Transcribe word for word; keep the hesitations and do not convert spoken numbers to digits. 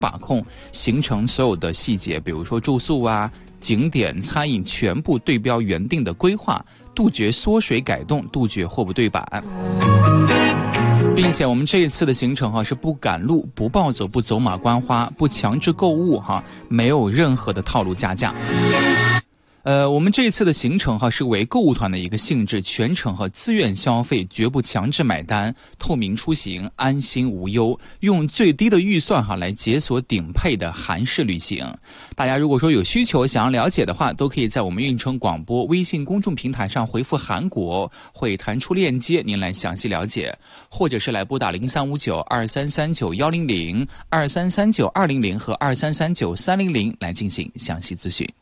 把控行程所有的细节，比如说住宿啊、景点、餐饮，全部对标原定的规划，杜绝缩水改动，杜绝货不对版。并且我们这一次的行程哈是不赶路、不暴走、不走马观花、不强制购物哈，没有任何的套路加价。呃，我们这一次的行程哈是为购物团的一个性质，全程和自愿消费，绝不强制买单，透明出行，安心无忧，用最低的预算哈来解锁顶配的韩式旅行。大家如果说有需求想要了解的话，都可以在我们运城广播微信公众平台上回复韩国，会弹出链接，您来详细了解，或者是来拨打零三五九二三三九幺零零、二三三九二零零和二三三九三零零来进行详细咨询。